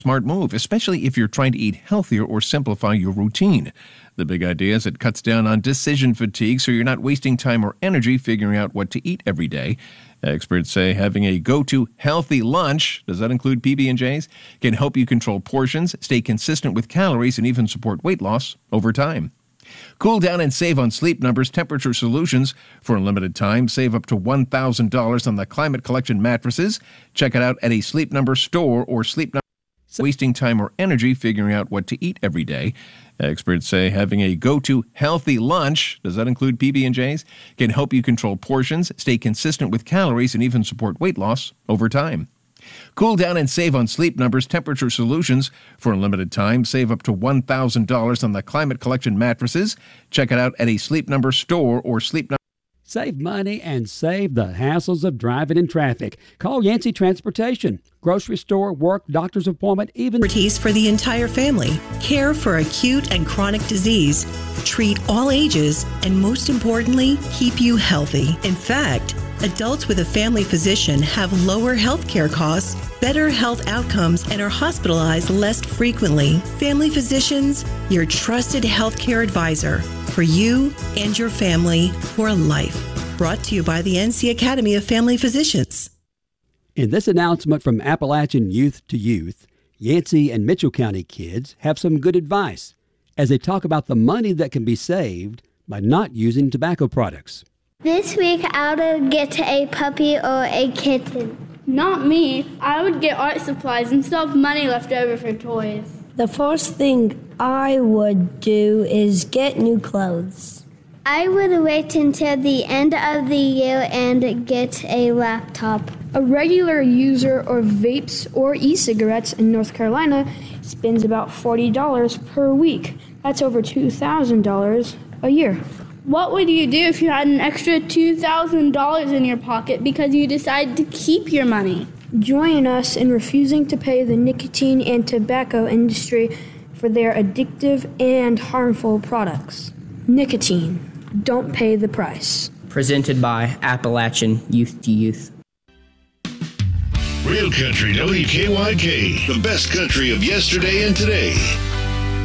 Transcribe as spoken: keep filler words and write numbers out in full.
smart move, especially if you're trying to eat healthier or simplify your routine. The big idea is it cuts down on decision fatigue so you're not wasting time or energy figuring out what to eat every day. Experts say having a go-to healthy lunch, does that include P B and J's, can help you control portions, stay consistent with calories, and even support weight loss over time. Cool down and save on Sleep Number's temperature solutions. For a limited time, save up to one thousand dollars on the Climate Collection mattresses. Check it out at a Sleep Number store or Sleep Number. Wasting time or energy figuring out what to eat every day. Experts say having a go-to healthy lunch, does that include P B and J's, can help you control portions, stay consistent with calories, and even support weight loss over time. Cool down and save on Sleep Number's temperature solutions. For a limited time, save up to one thousand dollars on the Climate Collection mattresses. Check it out at a Sleep Number store or Sleep Number. Save money and save the hassles of driving in traffic. Call Yancey Transportation. Grocery store, work, doctor's appointment, even... Expertise for the entire family. Care for acute and chronic disease. Treat all ages. And most importantly, keep you healthy. In fact, adults with a family physician have lower health care costs, better health outcomes, and are hospitalized less frequently. Family Physicians, your trusted healthcare advisor for you and your family for life. Brought to you by the N C Academy of Family Physicians. In this announcement from Appalachian Youth to Youth, Yancey and Mitchell County kids have some good advice as they talk about the money that can be saved by not using tobacco products. This week I would get a puppy or a kitten. Not me. I would get art supplies and still have money left over for toys. The first thing I would do is get new clothes. I would wait until the end of the year and get a laptop. A regular user of vapes or e-cigarettes in North Carolina spends about forty dollars per week. That's over two thousand dollars a year. What would you do if you had an extra two thousand dollars in your pocket because you decided to keep your money? Join us in refusing to pay the nicotine and tobacco industry for their addictive and harmful products. Nicotine. Don't pay the price. Presented by Appalachian Youth to Youth. Real Country W K Y K, the best country of yesterday and today.